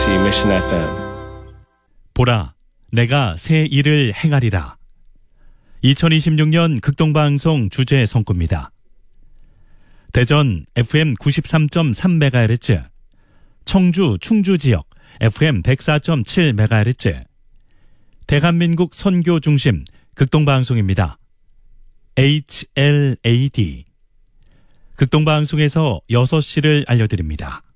KBC Mission FM. 보라, 내가 새 일을 행하리라. 2026년 극동방송 주제 성구입니다. 대전 FM 93.3MHz, 청주 충주 지역 FM 104.7MHz, 대한민국 선교 중심 극동방송입니다. HLAD. 극동방송에서 6시를 알려드립니다.